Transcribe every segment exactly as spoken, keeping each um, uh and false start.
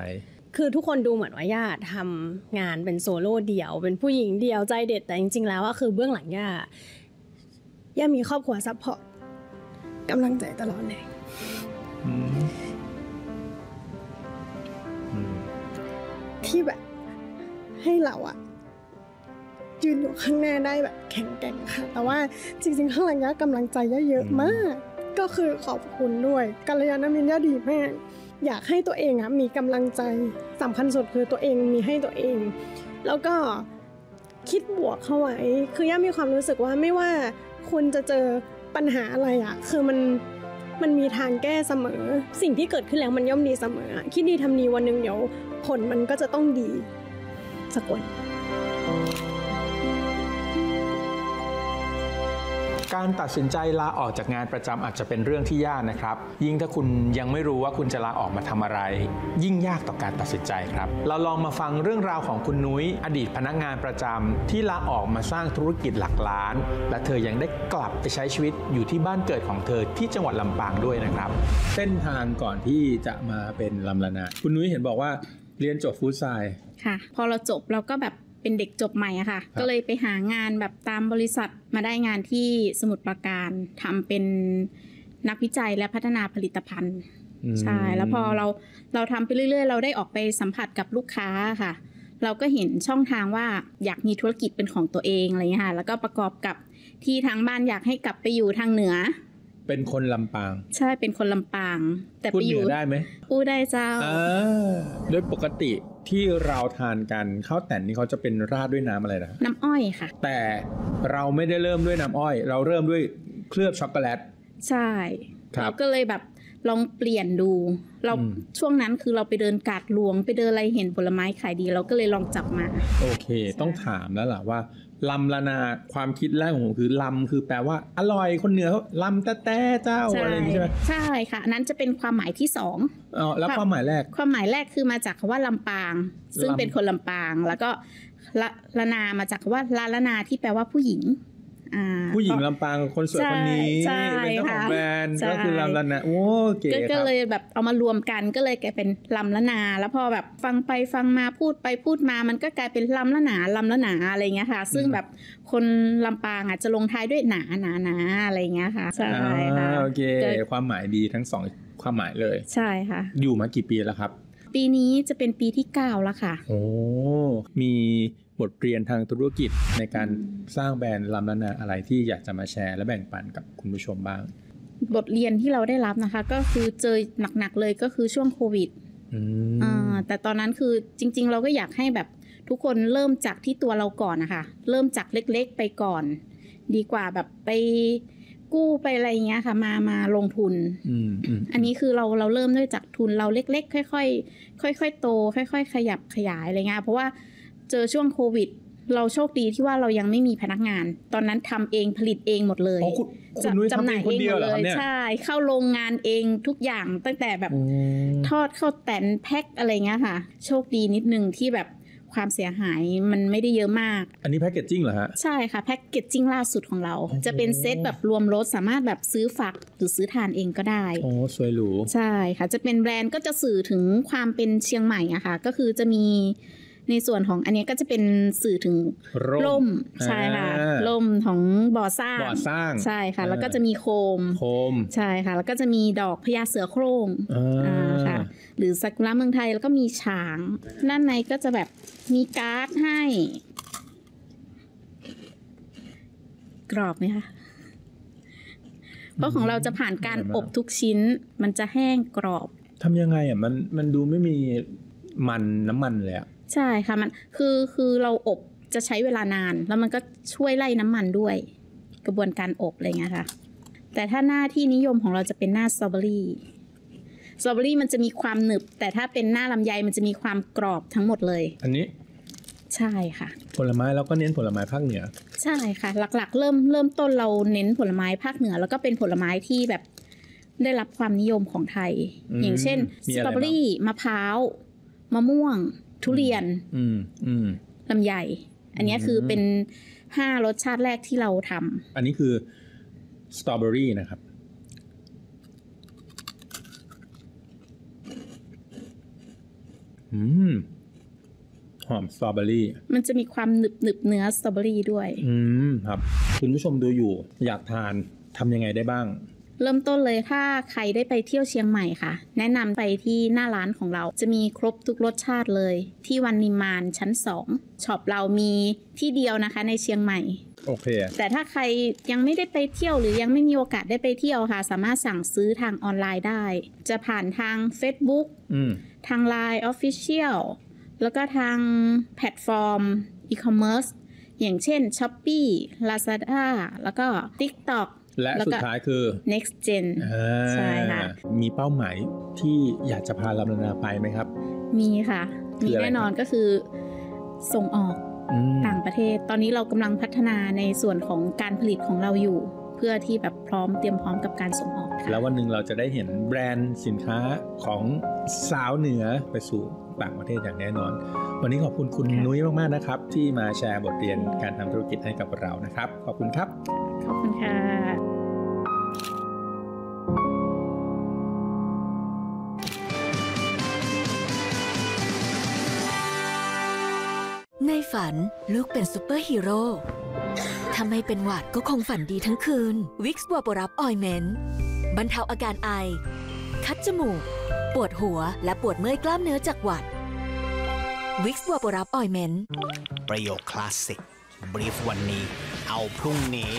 คือทุกคนดูเหมือนว่าย่าทำงานเป็นโซโล่เดี่ยวเป็นผู้หญิงเดี่ยวใจเด็ดแต่จริงๆแล้วก็คือเบื้องหลังย่าย่ามีครอบครัวซัพพอร์ตกำลังใจตลอดเลยที่แบบให้เราอะยืนอยู่ข้างหน้าได้แบบแข็งแกร่งค่ะแต่ว่าจริงๆข้างหลังย่ากำลังใจย่าเยอะมากก็คือขอบคุณด้วยกัลยาณมิตรย่าดีมากอยากให้ตัวเองอะมีกำลังใจสำคัญสุดคือตัวเองมีให้ตัวเองแล้วก็คิดบวกเข้าไว้คือย่ามีความรู้สึกว่าไม่ว่าคุณจะเจอปัญหาอะไรอะคือมันมันมีทางแก้เสมอสิ่งที่เกิดขึ้นแล้วมันย่อมดีเสมอคิดดีทำดีวันหนึ่งเดี๋ยวผลมันก็จะต้องดีสักวันการตัดสินใจลาออกจากงานประจำอาจจะเป็นเรื่องที่ยากนะครับยิ่งถ้าคุณยังไม่รู้ว่าคุณจะลาออกมาทำอะไรยิ่งยากต่อการตัดสินใจครับเราลองมาฟังเรื่องราวของคุณนุ้ยอดีตพนักงานประจำที่ลาออกมาสร้างธุรกิจหลักล้านและเธอยังได้กลับไปใช้ชีวิตอยู่ที่บ้านเกิดของเธอที่จังหวัดลำปางด้วยนะครับเส้นทางก่อนที่จะมาเป็นลำละนาคุณนุ้ยเห็นบอกว่าเรียนจบฟู้ดไซน์ค่ะพอเราจบเราก็แบบเป็นเด็กจบใหม่อะค่ะก็เลยไปหางานแบบตามบริษัทมาได้งานที่สมุทรปราการทำเป็นนักวิจัยและพัฒนาผลิตภัณฑ์ใช่แล้วพอเราเราทำไปเรื่อยๆเราได้ออกไปสัมผัสกับลูกค้าค่ะเราก็เห็นช่องทางว่าอยากมีธุรกิจเป็นของตัวเองอะไรเงี้ยค่ะแล้วก็ประกอบกับที่ทางบ้านอยากให้กลับไปอยู่ทางเหนือเป็นคนลำปางใช่เป็นคนลำปางแต่ไปอยู่ได้ไหมพูดได้เจ้าโดยปกติที่เราทานกันข้าวแต่นนี่เขาจะเป็นราดด้วยน้ำอะไรนะน้ำอ้อยค่ะแต่เราไม่ได้เริ่มด้วยน้ำอ้อยเราเริ่มด้วยเคลือบช็อกโกแลตใช่เราก็เลยแบบลองเปลี่ยนดูเราช่วงนั้นคือเราไปเดินกาดหลวงไปเดินอะไรเห็นผลไม้ขายดีเราก็เลยลองจับมาโอเคต้องถามแล้วล่ะว่าลำละนาความคิดแรกของผมคือลำคือแปลว่าอร่อยคนเหนือเขาลำแต่แต่เจ้าอะไรอย่างนี้ใช่ไหมใช่ค่ะนั้นจะเป็นความหมายที่สองอ๋อแล้วความหมายแรกความหมายแรกคือมาจากคำว่าลำปางซึ่งเป็นคนลำปางแล้วก็ละละนามาจากคำว่าลาละนาที่แปลว่าผู้หญิงผู้หญิงลำปางคนสวยคนนี้เป็นเจ้าของแบรนด์ก็คือลำละนาโอ้เก๋ก็เลยแบบเอามารวมกันก็เลยกลายเป็นลำละนาแล้วพอแบบฟังไปฟังมาพูดไปพูดมามันก็กลายเป็นลำละนาลำละนาอะไรเงี้ยค่ะซึ่งแบบคนลำปางอ่ะจะลงท้ายด้วยหนาหนาหนาอะไรเงี้ยค่ะใช่ค่ะโอเคความหมายดีทั้งสองความหมายเลยใช่ค่ะอยู่มากี่ปีแล้วครับปีนี้จะเป็นปีที่เก้าแล้วค่ะโอ้มีบทเรียนทางธุรกิจในการสร้างแบรนด์ลำละนาอะไรที่อยากจะมาแชร์และแบ่งปันกับคุณผู้ชมบ้างบทเรียนที่เราได้รับนะคะก็คือเจอหนักๆเลยก็คือช่วงโควิดอ่าแต่ตอนนั้นคือจริงๆเราก็อยากให้แบบทุกคนเริ่มจากที่ตัวเราก่อนนะคะเริ่มจากเล็กๆไปก่อนดีกว่าแบบไปกู้ไปอะไรอย่างเงี้ยค่ะมามาลงทุน อ, อันนี้คือเราเราเริ่มด้วยจากทุนเราเล็กๆค่อยๆค่อยๆโตค่อยๆขยับขยายอะไรเงี้ยเพราะว่าเจอช่วงโควิดเราโชคดีที่ว่าเรายังไม่มีพนักงานตอนนั้นทำเองผลิตเองหมดเลยจำหน่ายเองหมดเลยใช่เข้าโรงงานเองทุกอย่างตั้งแต่แบบทอดข้าวแตนแพ็คอะไรเงี้ยค่ะโชคดีนิดนึงที่แบบความเสียหายมันไม่ได้เยอะมากอันนี้แพ็คเกจจิ้งเหรอฮะใช่ค่ะแพ็คเกจจิ้งล่าสุดของเราจะเป็นเซตแบบรวมรสสามารถแบบซื้อฝากหรือซื้อทานเองก็ได้โอ้สวยหรูใช่ค่ะจะเป็นแบรนด์ก็จะสื่อถึงความเป็นเชียงใหม่อะค่ะก็คือจะมีในส่วนของอันนี้ก็จะเป็นสื่อถึงร่มใช่ค่ะร่มของบ่อสร้างบ่อสร้างใช่ค่ะแล้วก็จะมีโคมโคมใช่ค่ะแล้วก็จะมีดอกพญาเสือโคร่งอ่าค่ะหรือซากุระเมืองไทยแล้วก็มีช้างด้านในก็จะแบบมีการ์ดให้กรอบไหมคะเพราะของเราจะผ่านการอบทุกชิ้นมันจะแห้งกรอบทำยังไงอ่ะมันมันดูไม่มีมันน้ำมันเลยอ่ะใช่ค่ะมันคือคือเราอบจะใช้เวลานานแล้วมันก็ช่วยไล่น้ำมันด้วยกระบวนการอบอะไรเงี้ยค่ะแต่ถ้าหน้าที่นิยมของเราจะเป็นหน้าสตรอเบอรี่สตรอเบอรี่มันจะมีความหนึบแต่ถ้าเป็นหน้าลำไยมันจะมีความกรอบทั้งหมดเลยอันนี้ใช่ค่ะผลไม้เราก็เน้นผลไม้ภาคเหนือใช่ค่ะหลักๆเริ่มเริ่มต้นเราเน้นผลไม้ภาคเหนือแล้วก็เป็นผลไม้ที่แบบได้รับความนิยมของไทยอย่างเช่นสตรอเบอรี่มะพร้าวมะม่วงทุเรียนลำไยอันนี้คือเป็นห้ารสชาติแรกที่เราทำอันนี้คือสตรอเบอรี่นะครับอืมหอมสตรอเบอรี่มันจะมีความหนึบหนึบเนื้อสตรอเบอรี่ด้วยอืมครับคุณผู้ชมดูอยู่อยากทานทำยังไงได้บ้างเริ่มต้นเลยถ้าใครได้ไปเที่ยวเชียงใหม่ค่ะแนะนำไปที่หน้าร้านของเราจะมีครบทุกรสชาติเลยที่วันนิมานชั้นสองช็อปเรามีที่เดียวนะคะในเชียงใหม่โอเคแต่ถ้าใครยังไม่ได้ไปเที่ยวหรือยังไม่มีโอกาสได้ไปเที่ยวค่ะสามารถสั่งซื้อทางออนไลน์ได้จะผ่านทาง Facebook ทาง ไลน์ Official แล้วก็ทางแพลตฟอร์มอีคอมเมิร์ซอย่างเช่น Shopee Lazada แล้วก็ TikTok และสุดท้ายคือ Next Gen ใช่ค่ะมีเป้าหมายที่อยากจะพาลำนาไปไหมครับมีค่ะมีแน่นอนก็คือส่งออกต่างประเทศตอนนี้เรากำลังพัฒนาในส่วนของการผลิตของเราอยู่เพื่อที่แบบพร้อมเตรียมพร้อมกับการส่งออกแล้ววันหนึ่งเราจะได้เห็นแบรนด์สินค้าของสาวเหนือไปสู่ต่างประเทศอย่างแน่นอนวันนี้ขอบคุณคุณนุ้ยมากๆนะครับที่มาแชร์บทเรียนการทำธุรกิจให้กับเรานะครับขอบคุณครับขอบคุณค่ะในฝันลูกเป็นซูเปอร์ฮีโร่ถ้าไม่เป็นหวัดก็คงฝันดีทั้งคืนวิกซ์วาโปรับออยเมนต์บรรเทาอาการไอคัดจมูกปวดหัวและปวดเมื่อยกล้ามเนื้อจากหวัดวิกซ์วาโปรับออยเมนต์ประโยคคลาสสิกบรีฟวันนี้เอาพรุ่งนี้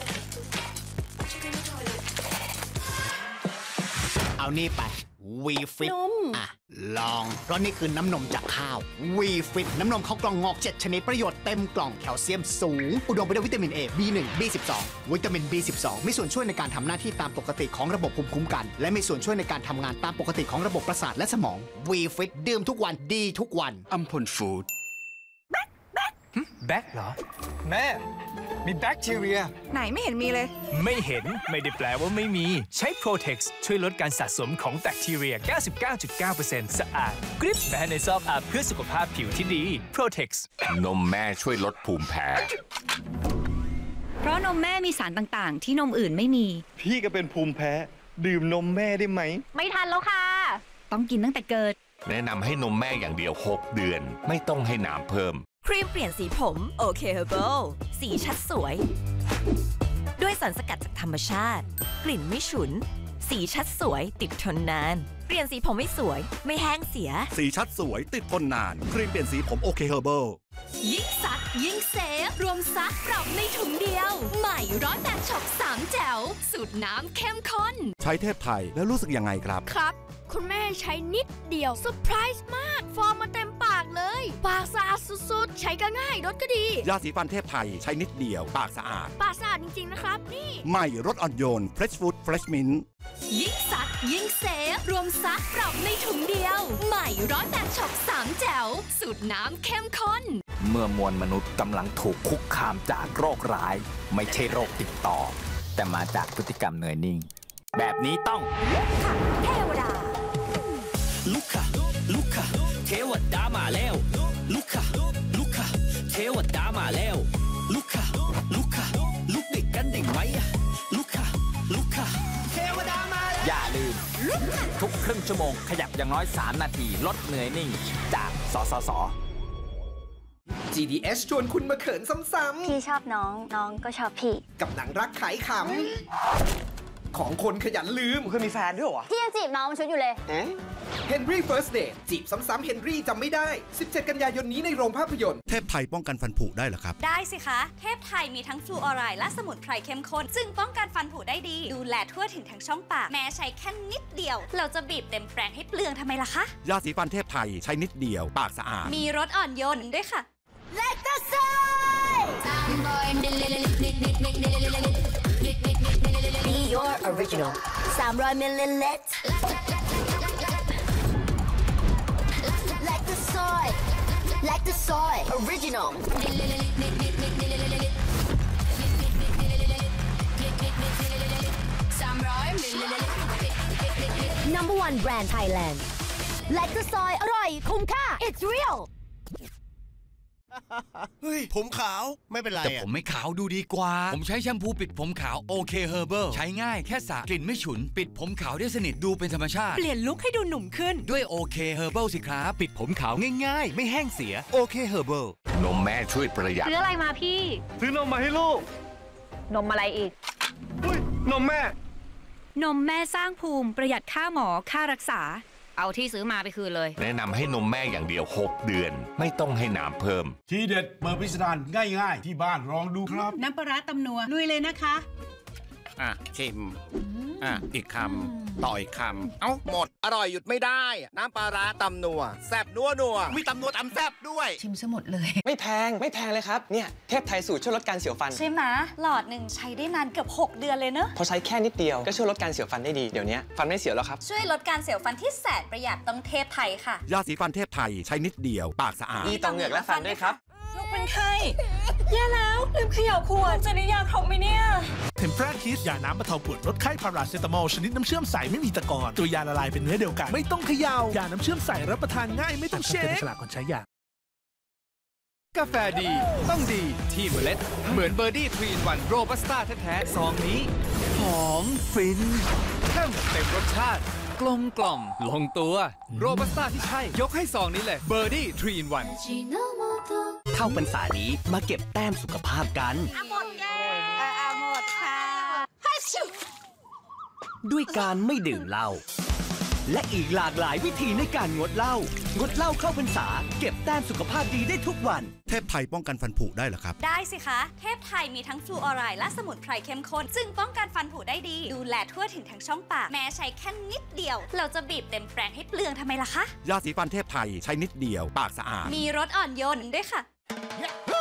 เอานี่ไปวีฟิตอ่ะลองเพราะนี่คือน้ำนมจากข้าววีฟิตน้ำนมข้าวกล่องงอกเจ็ดชนิดประโยชน์เต็มกล่องแคลเซียมสูงอุดมไปด้วยวิตามิน A บี หนึ่ง บี สิบสอง วิตามิน บี สิบสอง มีส่วนช่วยในการทำหน้าที่ตามปกติของระบบภูมิคุ้มกันและมีส่วนช่วยในการทำงานตามปกติของระบบประสาทและสมองวีฟิตดื่มทุกวันดีทุกวันอัมพลฟู้ดแบ็คแบ็คแบ็คเหรอแม่มีแบคทีเรียไหนไม่เห็นมีเลยไม่เห็นไม่ได้แปลว่าไม่มีใช้ Protex ช่วยลดการสะสมของแบคทีเรีย เก้าสิบเก้าจุดเก้าเปอร์เซ็นต์ สะอาดกริบแม้ในซอกอัพเพื่อสุขภาพผิวที่ดี Protex นมแม่ช่วยลดภูมิแพ้เพราะนมแม่มีสารต่างๆที่นมอื่นไม่มีพี่ก็เป็นภูมิแพ้ดื่มนมแม่ได้ไหมไม่ทันแล้วค่ะต้องกินตั้งแต่เกิดแนะนำให้นมแม่อย่างเดียวหกเดือนไม่ต้องให้น้ำเพิ่มครีมเปลี่ยนสีผมโอเคเฮอร์เบิลสีชัดสวยด้วยสารสกัดจากธรรมชาติกลิ่นไม่ฉุนสีชัดสวยติดทนนานเปลี่ยนสีผมไม่สวยไม่แห้งเสียสีชัดสวยติดทนนานครีมเปลี่ยนสีผมโอเคเฮอร์เบิลยิ่งซักยิ่งเซฟรวมซักปรับในถุงเดียวใหม่ร้อยแปดช็อปสามแจ๋วสูตรน้ำเข้มข้นใช้เทพไทยแล้วรู้สึกยังไงครับครับคุณแม่ใช้นิดเดียวเซอร์ไพรส์มากฟอร์มมาเต็มปากเลยปากสะอาดสุดๆใช้ก็ง่ายรสก็ดียาสีฟันเทพไทยใช้นิดเดียวปากสะอาดปากสะอาดจริงๆนะครับนี่ใหม่รสอ่อนโยน Fresh Food Fresh Mint ยิ่งซักยิ่งเซฟรวมซักปรับในถุงเดียวใหม่ร้อยแปดช็อปสามแจ๋วสูตรน้ำเข้มข้นเมื่อมวลมนุษย์กำลังถูกคุกคามจากโรคร้ายไม่ใช่โรคติดต่อแต่มาจากพฤติกรรมเนยนิ่งแบบนี้ต้องลุกค่ะเทวดาลุกค่ะลุกค่ะเทวดามาแล้วลุกค่ะลุกค่ะเทวดามาแล้วลุกค่ะลุกค่ะลุกติดกันได้ไหมลุกค่ะลุกค่ะเทวดามาแล้วอย่าลืมทุกครึ่งชั่วโมงขยับอย่างน้อยสามนาทีลดเหนื่อยนิ่งจากสสสจี ดี เอส ชวนคุณมาเขินซ้ำๆพี่ชอบน้องน้องก็ชอบพี่กับหนังรักขายขำของคนขยันลืมเคยมีแฟนด้วยวะพี่ยังจีบน้องมันชุดอยู่เลยเฮนรี่เฟิร์สเดทจีบซ้ำๆเฮนรี่จำไม่ได้สิบเจ็ดกันยายนนี้ในโรงภาพยนตร์เทพไทยป้องกันฟันผุได้เหรอครับได้สิคะเทพไทยมีทั้งฟลูออไรด์และสมุนไพรเข้มข้นจึงป้องกันฟันผุได้ดีดูแลทั่วถึงทั้งช่องปากแม้ใช้แค่นิดเดียวเราจะบีบเต็มแปรงให้เปลืองทำไมล่ะคะยาสีฟันเทพไทยใช้นิดเดียวปากสะอาดมีรสอ่อนโยนด้วยค่ะ Let the sun Be your original สามร้อยมิลลิลิตร Like the soy Like the soy original สามร้อยมิลลิลิตร Number one brand Thailand Like the soy อร่อยคุ้มค่า It's real เฮ้ยผมขาวไม่เป็นไรแต่ผมไม่ขาวดูดีกว่าผมใช้แชมพูปิดผมขาวโอเคเฮอร์เบิลใช้ง่ายแค่สระกลิ่นไม่ฉุนปิดผมขาวได้สนิทดูเป็นธรรมชาติเปลี่ยนลุคให้ดูหนุ่มขึ้นด้วยโอเคเฮอร์เบิลสิครับปิดผมขาวง่ายๆไม่แห้งเสียโอเคเฮอร์เบิลนมแม่ช่วยประหยัดซื้ออะไรมาพี่ซื้อนมมาให้ลูกนมอะไรอีกอุ้ยนมแม่นมแม่สร้างภูมิประหยัดค่าหมอค่ารักษาเอาที่ซื้อมาไปคืนเลยแนะนำให้นมแม่อย่างเดียวหกเดือนไม่ต้องให้น้ำเพิ่มทีเด็ดเปิดพิสดารง่ายๆที่บ้านลองดูครับน้ำปลาร้าตำนัวลุยเลยนะคะอ่ะชิมอ่ะอีกคำต่ออีกคำเอ้าหมดอร่อยหยุดไม่ได้น้ำปลาร้าตำนัวแซ่บนัวนัวมีตำนัวตำแซ่บด้วยชิมซะหมดเลยไม่แพงไม่แพงเลยครับเนี่ยเทพไทยสูตรช่วยลดการเสียวฟันใช่ไหมหลอดหนึ่งใช้ได้นานเกือบหกเดือนเลยเนอะพอใช้แค่นิดเดียวก็ช่วยลดการเสียวฟันได้ดีเดี๋ยวนี้ฟันไม่เสียวแล้วครับช่วยลดการเสียวฟันที่แสนประหยัดต้องเทพไทยค่ะยาสีฟันเทพไทยใช้นิดเดียวปากสะอาดดีต่อเหงือกและฟันด้วยครับลูกเป็นไข้แย่แล้วลืมเขย่าขวดจะได้ยาครบไหมเนี่ยเทมเพราคิสยาน้ำบรรเทาปวดลดไข้พาราเซตามอลชนิดน้ำเชื่อมใสไม่มีตะกอนตัวยาละลายเป็นเนื้อเดียวกันไม่ต้องเขย่ายาน้ำเชื่อมใสรับประทานง่ายไม่ต้องเช็คฉลากก่อนใช้ยากาแฟดีต้องดีที่เมล็ดเหมือนเบอร์ดี้ทรีนวันโรบัสต้าแท้ๆซองนี้หอมฟินเข้มเต็มรสชาติกลมกล่อมลงตัวโรบัสต้าที่ใช่ยกให้ซองนี้เลยเบอร์ดี้ทรีนวันเข้าพรรษานี้มาเก็บแต้มสุขภาพกันหมดแก้วหมดค่ะด้วยการไม่ดื่มเหล้าและอีกหลากหลายวิธีในการงดเหล้างดเหล้าเข้าพรรษาเก็บแต้มสุขภาพดีได้ทุกวันเทพไทยป้องกันฟันผุได้เหรอครับได้สิคะเทพไทยมีทั้งฟลูออไรด์และสมุนไพรเข้มข้นจึงป้องกันฟันผุได้ดีดูแลทั่วถึงทั้งช่องปากแม้ใช้แค่นิดเดียวเราจะบีบเต็มแปรงให้เปลืองทำไมล่ะคะยาสีฟันเทพไทยใช้นิดเดียวปากสะอาดมีรสอ่อนโยนด้วยค่ะ